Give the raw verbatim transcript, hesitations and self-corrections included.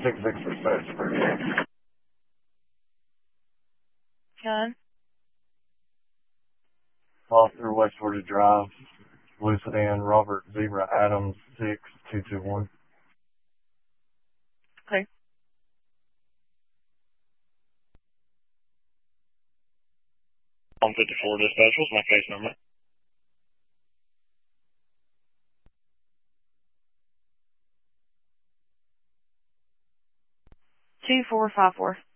six six for space. Gun. Foster, West Georgia Drive, Lucidan, Robert Zebra Adams six two two one. Okay. one fifty-four dispatch, what's my case number? Two four five four.